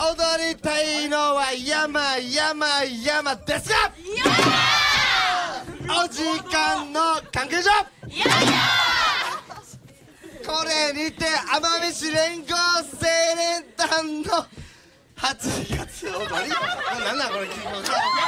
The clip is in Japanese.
踊りたいのは山ですがお時間の関係上これにて奄美市連合青年団の8月踊りなんなんこれ